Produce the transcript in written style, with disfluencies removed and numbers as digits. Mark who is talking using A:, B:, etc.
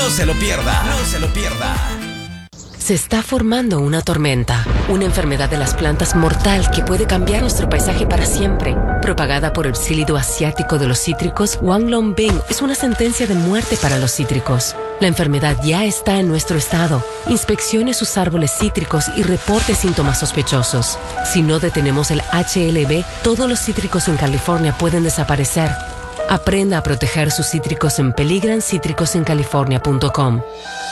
A: se lo pierda. No se lo pierda.
B: Se está formando una tormenta, una enfermedad de las plantas mortal que puede cambiar nuestro paisaje para siempre. Propagada por el psílido asiático de los cítricos, Wanglongbing es una sentencia de muerte para los cítricos. La enfermedad ya está en nuestro estado. Inspeccione sus árboles cítricos y reporte síntomas sospechosos. Si no detenemos el HLB, todos los cítricos en California pueden desaparecer. Aprenda a proteger sus cítricos en peligrancítricosencalifornia.com.